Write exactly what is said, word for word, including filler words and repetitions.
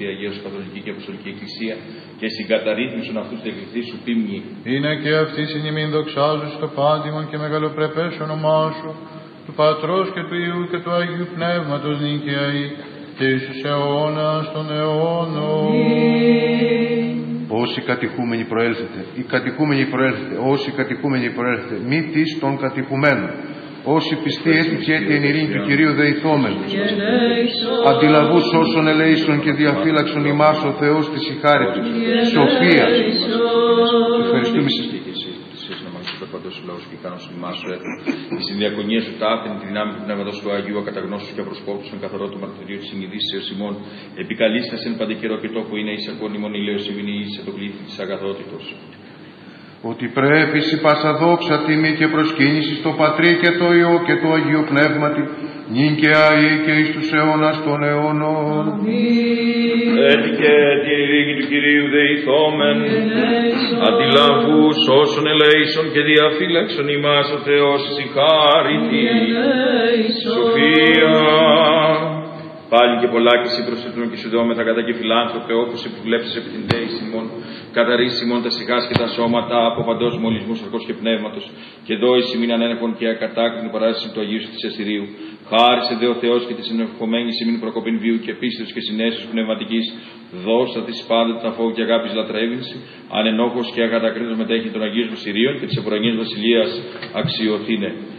Σωτή Αγία σου Καθολική και Αποστολική Εκκλησία και συγκαταρρύθμισον αυτούς του εκλειθείς σου πίμνη. Είναι και αυτή συνημήν δοξάζου στο πάντιμον και μεγαλοπρεπές όνομά σου, του Πατρός και του Υιού και του Αγίου Πνεύματος νίκαιαη και εις τους αιώνας των αιώνων. Όσοι κατηχούμενοι προέλθετε, οι κατηχούμενοι προέλθετε, όσοι κατηχούμενοι προέλθετε, μη της των κατηχουμένων. Όσοι πιστοί έτυχε την ειρήνη του Κυρίου δεηθόμενους, αντιλαβούς όσων ελέησον και διαφύλαξον ημάς ο Θεός της ηχάριτης, σοφίας. Ευχαριστούμε σας. Παντός ο λαός και κάνω σου ημάς σου έθνο. Η συνδιακονία σου ταύτην, τη δυνάμει του πνεύματος του Αγίου, ακαταγνώσου και απροσκόπτουσον καθαρό του μαρτυρίου της συνειδήσεως ημών. Επικαλείστε εν παντέ καιρό και τόπο είναι εις ακόν ημών ηλαιοσυμηνή εις το πλήθη της αγαθότητος. Ότι πρέπει η πάσα δόξα, τιμή και προσκύνηση στο Πατρί και το Υιό και το Αγίου Πνεύματι, νυν και αεί και εις τους αιώνας των αιώνων. Έτυχε την ειρήνη του Κυρίου δεηθόμεν, αντιλαβούς όσων ελέησον και διαφύλαξον ημάς ο Θεός εις η χάριτη σοφία. Πάλι και πολλά και εσύ προσθέτουν και σου δώμεθα κατά και φιλάνθρωπε, όπως επιβλέψεις επί την δέη ημών, καταρρύσεις ημών τα σιγάς και τα σώματα από παντός μολυσμού σαρκός και πνεύματος, και δόηση μην ανένεχον και ακατάκρινη παράσταση του Αγίου σου της Εσυρίου. Χάρισε δε ο Θεός και τη συνευχομένη ημίν προκοπήν βίου και πίστεως και συνέσεως πνευματικής, δώσα της πάντα την αφόγου και αγάπης λατρεύυνση, ανενόχος και ακατακρίτως μετέχει των Αγίων Συρίων και της Ευρωνίας Βασιλείας αξιοθήνε.